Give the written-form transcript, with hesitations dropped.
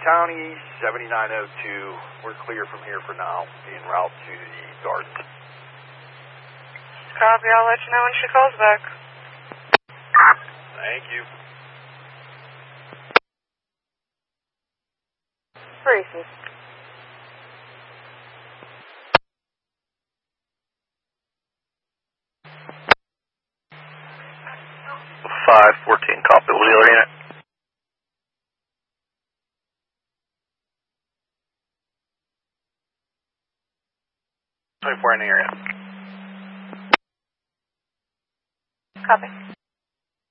County, 7902. We're clear from here for now, en route to the Gardens. Copy, I'll let you know when she calls back. Thank you. Braces. Copy, Wheeler unit. 24 in the area. Copy.